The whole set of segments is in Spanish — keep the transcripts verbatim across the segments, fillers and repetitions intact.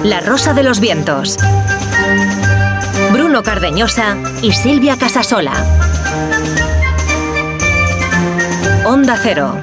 La Rosa de los Vientos. Bruno Cardeñosa y Silvia Casasola. Onda Cero.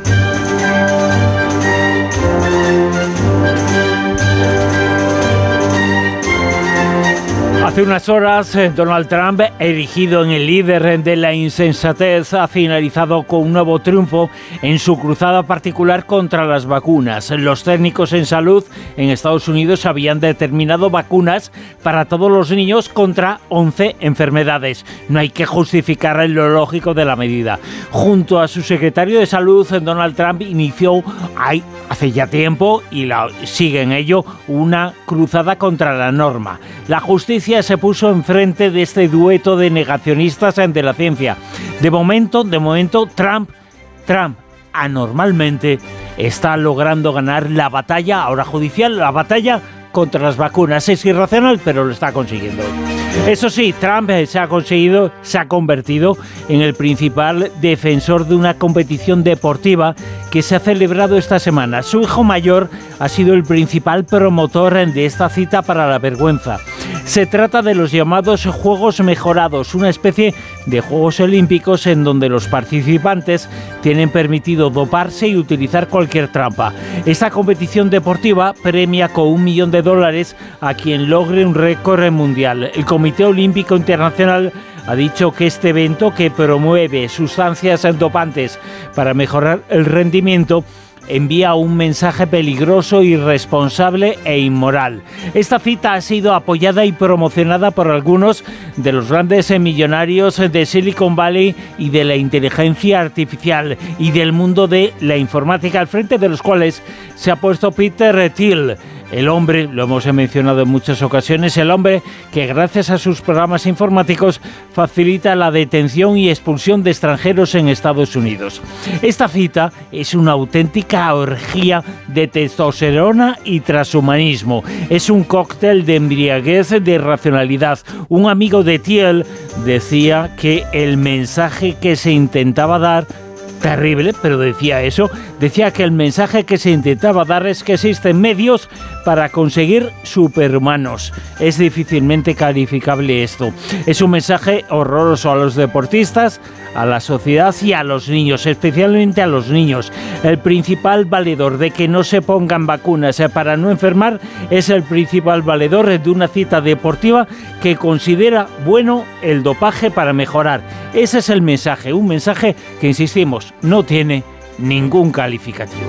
Hace unas horas, Donald Trump, erigido en el líder de la insensatez, ha finalizado con un nuevo triunfo en su cruzada particular contra las vacunas. Los técnicos en salud en Estados Unidos habían determinado vacunas para todos los niños contra once enfermedades. No hay que justificar lo lógico de la medida. Junto a su secretario de Salud, Donald Trump inició hay, hace ya tiempo, y la, sigue en ello, una cruzada contra la norma. La justicia se puso enfrente de este dueto de negacionistas de la ciencia. De momento, de momento, Trump, Trump, anormalmente, está logrando ganar la batalla, ahora judicial, la batalla contra las vacunas. Es irracional, pero lo está consiguiendo. Eso sí, Trump se ha conseguido, se ha convertido en el principal defensor de una competición deportiva que se ha celebrado esta semana. Su hijo mayor ha sido el principal promotor de esta cita para la vergüenza. Se trata de los llamados Juegos Mejorados, una especie de Juegos Olímpicos en donde los participantes tienen permitido doparse y utilizar cualquier trampa. Esta competición deportiva premia con un millón de dólares a quien logre un récord mundial. El Comité Olímpico Internacional ha dicho que este evento, que promueve sustancias dopantes para mejorar el rendimiento, envía un mensaje peligroso, irresponsable e inmoral. Esta cita ha sido apoyada y promocionada por algunos de los grandes millonarios de Silicon Valley y de la inteligencia artificial y del mundo de la informática, al frente de los cuales se ha puesto Peter Thiel. El hombre, lo hemos mencionado en muchas ocasiones, el hombre que gracias a sus programas informáticos facilita la detención y expulsión de extranjeros en Estados Unidos. Esta cita es una auténtica orgía de testosterona y transhumanismo. Es un cóctel de embriaguez, de racionalidad. Un amigo de Thiel decía que el mensaje que se intentaba dar, terrible, pero decía eso, decía que el mensaje que se intentaba dar es que existen medios para conseguir superhumanos. Es difícilmente calificable esto. Es un mensaje horroroso a los deportistas, a la sociedad y a los niños, especialmente a los niños. El principal valedor de que no se pongan vacunas para no enfermar es el principal valedor de una cita deportiva que considera bueno el dopaje para mejorar. Ese es el mensaje, un mensaje que, insistimos, no tiene ningún calificativo.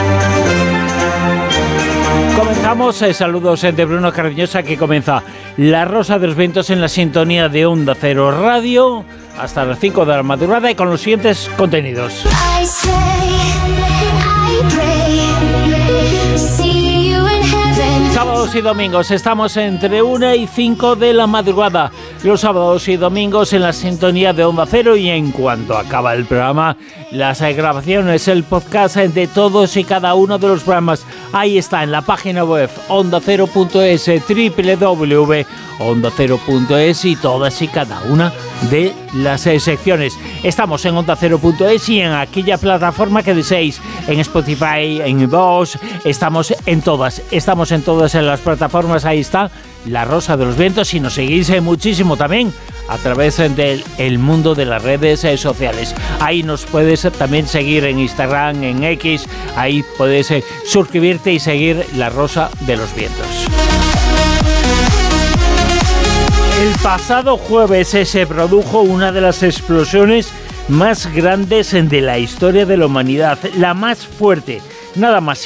Comenzamos, eh, saludos de Bruno Cardeñosa, que comienza La Rosa de los Vientos en la sintonía de Onda Cero Radio hasta las cinco de la madrugada y con los siguientes contenidos. Sábados y domingos estamos entre una y cinco de la madrugada. Los sábados y domingos en la sintonía de Onda Cero, y en cuanto acaba el programa, las grabaciones, el podcast de todos y cada uno de los programas. Ahí está en la página web onda cero punto es, doble u doble u doble u punto onda cero punto es, y todas y cada una de las eh, secciones. Estamos en onda cero punto es y en aquella plataforma que deseéis, en Spotify, en Vox, estamos en todas, estamos en todas en las plataformas. Ahí está La Rosa de los Vientos, y nos seguís eh, muchísimo también a través del el mundo de las redes eh, sociales. Ahí nos puedes eh, también seguir en Instagram, en X, ahí puedes eh, suscribirte y seguir La Rosa de los Vientos. El pasado jueves se produjo una de las explosiones más grandes de la historia de la humanidad, la más fuerte, nada más